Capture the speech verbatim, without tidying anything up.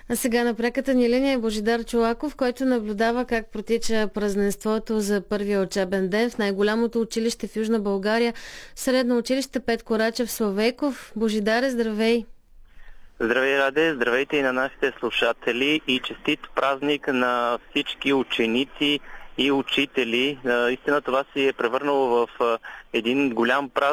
А сега на пряката ни линия е Божидар Чолаков, който наблюдава как протича празненството за първия учебен ден в най-голямото училище в Южна България, Средно училище Петко Рачев Славейков. Божидаре, здравей! Здравей, Раде! Здравейте и на нашите слушатели и честит празник на всички ученици и учители. Истина, това си е превърнало в един голям празник